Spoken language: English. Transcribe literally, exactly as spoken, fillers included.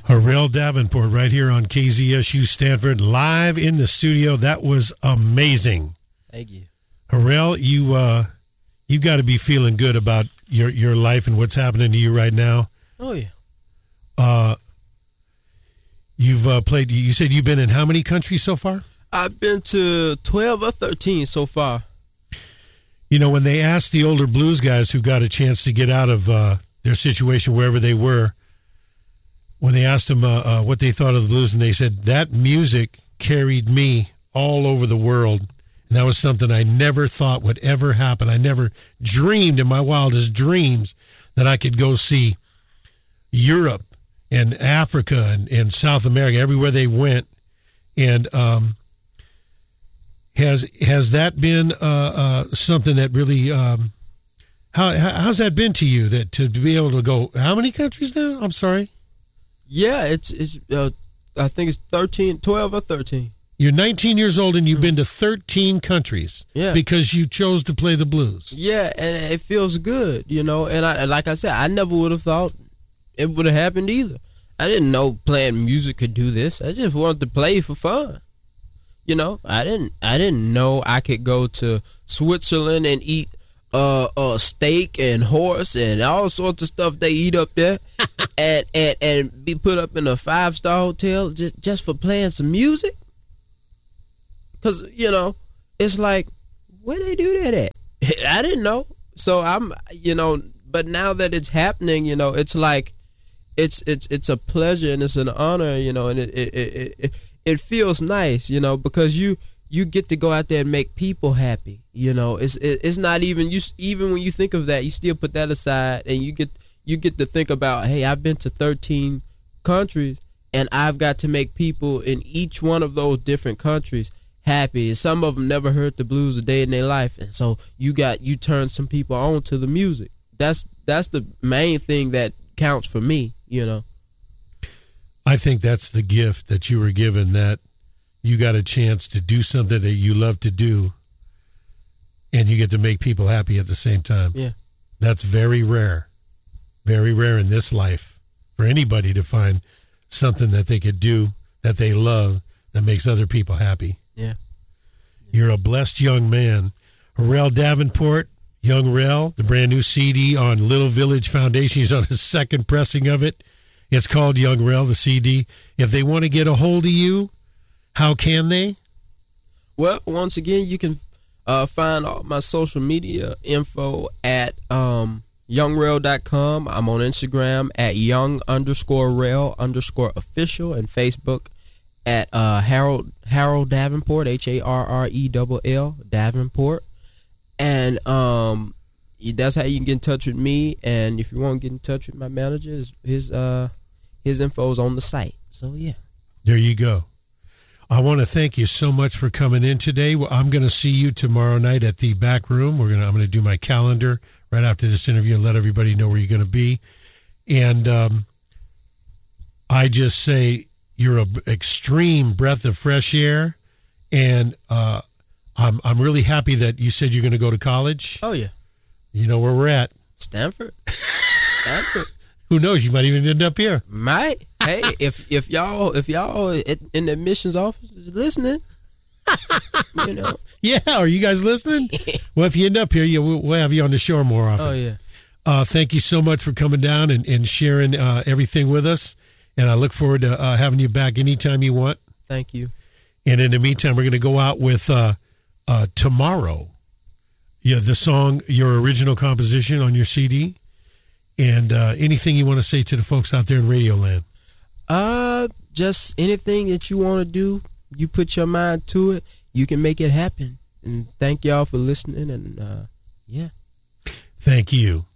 Harrell Davenport right here on K Z S U Stanford, live in the studio. That was amazing. Thank you. Harrell, you, uh, you've got to be feeling good about your, your life and what's happening to you right now. Oh, yeah. Uh, you've uh, played, you said you've been in how many countries so far? I've been to twelve or thirteen so far. You know, when they asked the older blues guys who got a chance to get out of uh, their situation wherever they were, when they asked them uh, uh, what they thought of the blues, and they said, that music carried me all over the world. And that was something I never thought would ever happen. I never dreamed in my wildest dreams that I could go see Europe and Africa and, and South America, everywhere they went. And um, has has that been uh, uh, something that really, um, how how's that been to you, that to, to be able to go, how many countries now? I'm sorry. Yeah, it's, it's uh, I think it's thirteen, twelve or thirteen. You're nineteen years old and you've been to thirteen countries. Yeah. Because you chose to play the blues. Yeah, and it feels good, you know. And I, like I said, I never would have thought it would have happened either. I didn't know playing music could do this. I just wanted to play for fun. You know, I didn't I didn't know I could go to Switzerland and eat uh, uh steak and horse and all sorts of stuff they eat up there and, and and be put up in a five-star hotel just, just for playing some music. Because, you know, it's like, where they do that at? I didn't know. So I'm, you know, but now that it's happening, you know, it's like, it's it's it's a pleasure and it's an honor, you know, and it it it, it, it feels nice, you know, because you you get to go out there and make people happy, you know. It's it, it's not even you even when you think of that, you still put that aside and you get you get to think about, hey, I've been to thirteen countries and I've got to make people in each one of those different countries happy. Some of them never heard the blues a day in their life, and so you got you turn some people on to the music. That's that's the main thing that counts for me, you know. I think that's the gift that you were given, that you got a chance to do something that you love to do, and you get to make people happy at the same time. Yeah, that's very rare, very rare in this life for anybody to find something that they could do that they love that makes other people happy. Yeah. You're a blessed young man. Harrell Davenport, Young Rel, the brand new C D on Little Village Foundation. He's on his second pressing of it. It's called Young Rel, the C D. If they want to get a hold of you, how can they? Well, once again, you can uh, find all my social media info at um, young rel dot com. I'm on Instagram at young underscore rel underscore official, and Facebook at uh, Harold Harold Davenport, H A R R E L L Davenport. And um, that's how you can get in touch with me. And if you want to get in touch with my manager, his his, uh, his info is on the site. So, yeah. There you go. I want to thank you so much for coming in today. Well, I'm going to see you tomorrow night at the back room. We're gonna I'm going to do my calendar right after this interview and let everybody know where you're going to be. And um, I just say you're an extreme breath of fresh air, and uh, I'm I'm really happy that you said you're going to go to college. Oh, yeah. You know where we're at. Stanford. Stanford. Who knows? You might even end up here. Might. Hey, if if y'all if y'all in the admissions office is listening, you know. Yeah, are you guys listening? Well, if you end up here, you we'll, we'll have you on the show more often. Oh, yeah. Uh, thank you so much for coming down and, and sharing uh, everything with us. And I look forward to uh, having you back anytime you want. Thank you. And in the meantime, we're going to go out with uh, uh, Tomorrow. Yeah, the song, your original composition on your C D. And uh, anything you want to say to the folks out there in Radio Land? Uh, just anything that you want to do, you put your mind to it, you can make it happen. And thank y'all for listening. And uh, yeah. Thank you.